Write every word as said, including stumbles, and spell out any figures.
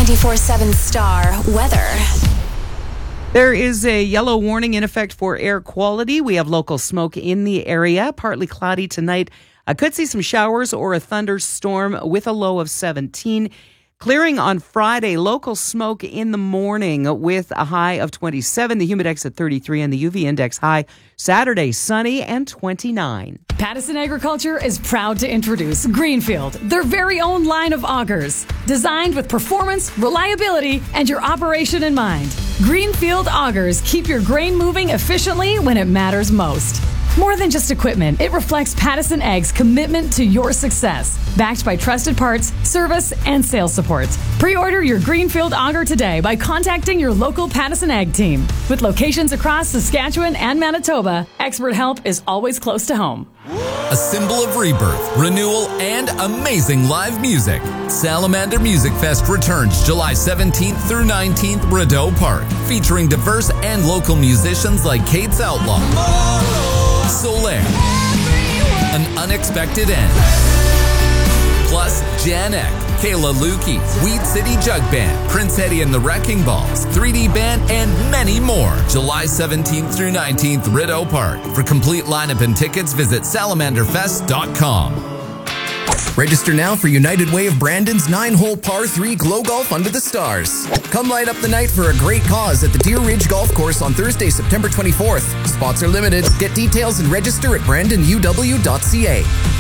ninety-four point seven Star weather. There is a yellow warning in effect for air quality. We have local smoke in the area. Partly cloudy tonight. I could see some showers or a thunderstorm with a low of seventeen. Clearing on Friday, local smoke in the morning with a high of twenty-seven, the humidex at thirty-three, and the U V index high. Saturday, sunny and twenty-nine. Pattison Agriculture is proud to introduce Greenfield, their very own line of augers, designed with performance, reliability, and your operation in mind. Greenfield augers keep your grain moving efficiently when it matters most. More than just equipment, it reflects Pattison Ag's commitment to your success, backed by trusted parts, service, and sales support. Pre-order your Greenfield auger today by contacting your local Pattison Ag team. With locations across Saskatchewan and Manitoba, expert help is always close to home. A symbol of rebirth, renewal, and amazing live music. Salamander Music Fest returns July seventeenth through nineteenth, Rideau Park, featuring diverse and local musicians like Kate's Outlaw, Solaire, An Unexpected End, plus Jan Eck, Kayla Lukey, Weed City Jug Band, Prince Eddie and the Wrecking Balls, three D Band, and many more. July seventeenth through nineteenth, Rideau Park. For complete lineup and tickets, visit salamander fest dot com. Register now for United Way of Brandon's nine-hole par three Glow Golf Under the Stars. Come light up the night for a great cause at the Deer Ridge Golf Course on Thursday, September twenty-fourth. Spots are limited. Get details and register at brandon u w dot c a.